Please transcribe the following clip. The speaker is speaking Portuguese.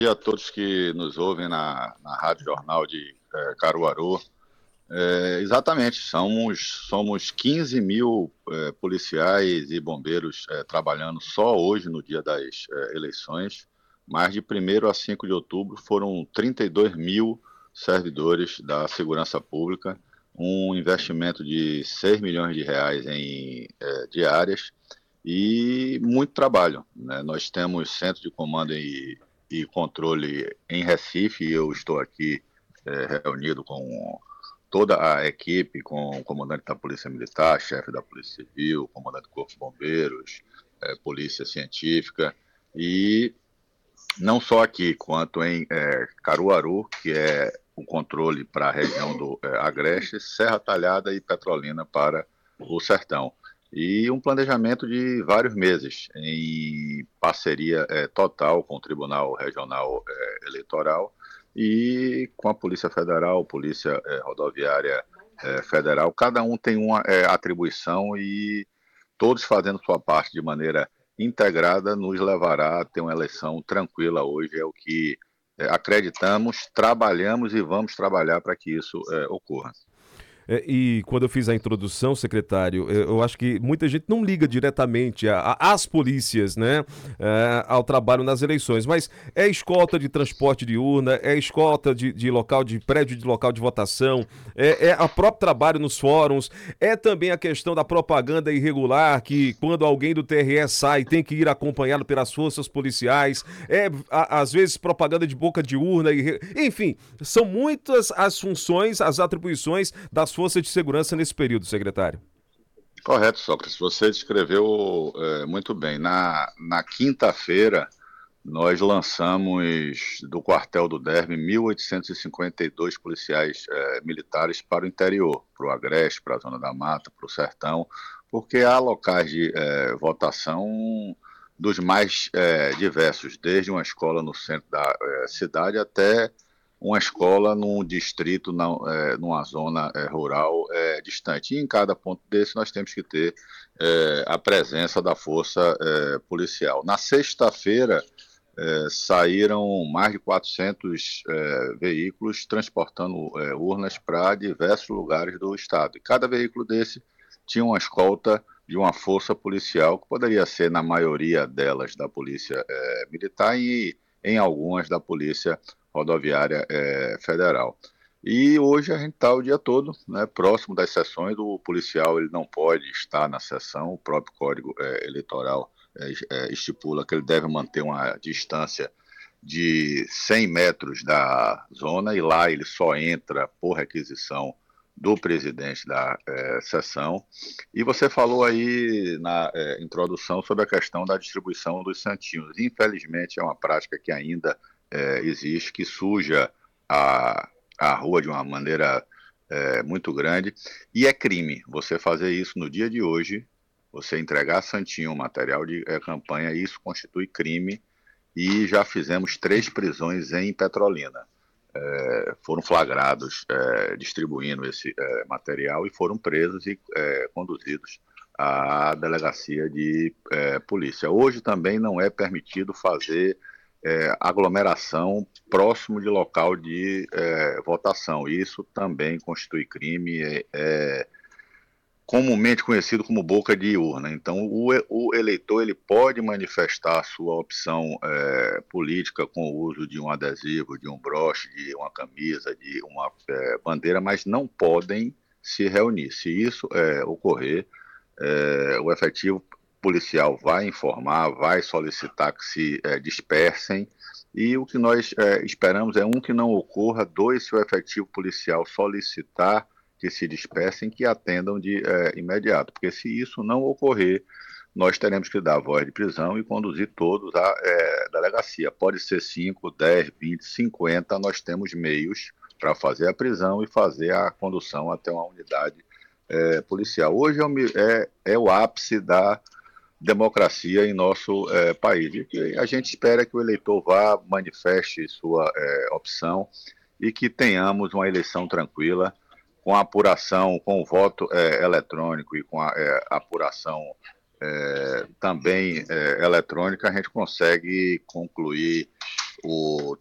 Dia a todos que nos ouvem na Rádio Jornal de Caruaru. Exatamente, somos 15 mil policiais e bombeiros trabalhando só hoje, no dia das eleições. Mas de 1º a 5 de outubro foram 32 mil servidores da segurança pública, um investimento de 6 milhões de reais em diárias e muito trabalho, né? Nós temos centro de comando e controle em Recife, e eu estou aqui reunido com toda a equipe, com o comandante da Polícia Militar, chefe da Polícia Civil, comandante do Corpo de Bombeiros, Polícia Científica, e não só aqui, quanto em Caruaru, que é o controle para a região do Agreste, Serra Talhada e Petrolina para o Sertão. E um planejamento de vários meses, em parceria total com o Tribunal Regional Eleitoral e com a Polícia Federal, Polícia Rodoviária Federal. Cada um tem uma atribuição e todos fazendo sua parte de maneira integrada nos levará a ter uma eleição tranquila hoje, é o que acreditamos, trabalhamos e vamos trabalhar para que isso ocorra. E quando eu fiz a introdução, secretário, eu acho que muita gente não liga diretamente às polícias, né, ao trabalho nas eleições, mas é escolta de transporte de urna, é escolta de local, de prédio de local de votação, é o próprio trabalho nos fóruns, é também a questão da propaganda irregular, que quando alguém do TRE sai, tem que ir acompanhado pelas forças policiais, às vezes propaganda de boca de urna, enfim, são muitas as funções, as atribuições das forças de segurança nesse período, secretário. Correto, Sócrates, você descreveu muito bem. Na quinta-feira, nós lançamos do quartel do DERB 1.852 policiais militares para o interior, para o Agreste, para a Zona da Mata, para o Sertão, porque há locais de votação dos mais diversos, desde uma escola no centro da cidade até uma escola num distrito, numa zona rural distante. E em cada ponto desse nós temos que ter a presença da força policial. Na sexta-feira, saíram mais de 400 veículos transportando urnas para diversos lugares do estado. E cada veículo desse tinha uma escolta de uma força policial, que poderia ser, na maioria delas, da Polícia Militar e em algumas da Polícia Rodoviária Federal. E hoje a gente está o dia todo, né, próximo das sessões. O policial ele não pode estar na sessão, o próprio Código Eleitoral estipula que ele deve manter uma distância de 100 metros da zona, e lá ele só entra por requisição do presidente da sessão. E você falou aí na introdução sobre a questão da distribuição dos santinhos. Infelizmente é uma prática que ainda existe, que suja a rua de uma maneira muito grande, e é crime você fazer isso no dia de hoje, você entregar santinho, material de campanha. Isso constitui crime, e já fizemos 3 prisões em Petrolina. Foram flagrados distribuindo esse material e foram presos e conduzidos à delegacia de polícia. Hoje também não é permitido fazer aglomeração próximo de local de votação. Isso também constitui crime, comumente conhecido como boca de urna. Então, o eleitor ele pode manifestar a sua opção política com o uso de um adesivo, de um broche, de uma camisa, de uma bandeira, mas não podem se reunir. Se isso ocorrer, o efetivo policial vai informar, vai solicitar que se dispersem, e o que nós esperamos é, que não ocorra; 2, se o efetivo policial solicitar que se dispersem, que atendam de imediato, porque se isso não ocorrer, nós teremos que dar voz de prisão e conduzir todos à delegacia. Pode ser 5, 10, 20, 50, nós temos meios para fazer a prisão e fazer a condução até uma unidade policial. Hoje é o ápice da democracia em nosso país. E a gente espera que o eleitor vá, manifeste sua opção, e que tenhamos uma eleição tranquila, com a apuração, com o voto eletrônico e com a apuração também eletrônica. A gente consegue concluir o